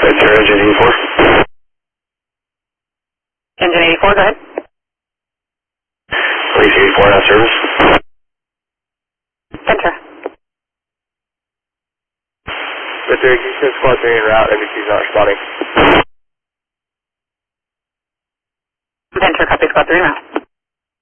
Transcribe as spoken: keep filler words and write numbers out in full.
Ventura, engine eighty-four. Engine eighty-four, go ahead. Police eighty-four, out of service. Ventura. Ventura, you can squad three en route, N B C's not responding. Ventura, copy squad three now.